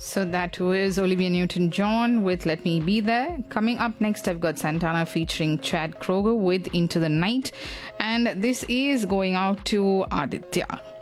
So that was Olivia Newton-John with Let Me Be There. Coming up next, I've got Santana featuring Chad Kroger with Into the Night. And this is going out to Aditya.